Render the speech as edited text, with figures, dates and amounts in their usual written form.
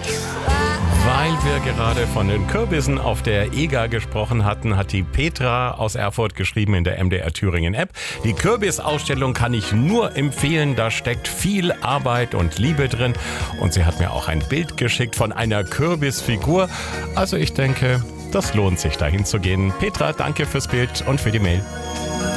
Weil wir gerade von den Kürbissen auf der EGA gesprochen hatten, hat die Petra aus Erfurt geschrieben in der MDR Thüringen App. Die Kürbisausstellung kann ich nur empfehlen, da steckt viel Arbeit und Liebe drin. Und sie hat mir auch ein Bild geschickt von einer Kürbisfigur. Also ich denke, das lohnt sich, dahin zu gehen. Petra, danke fürs Bild und für die Mail.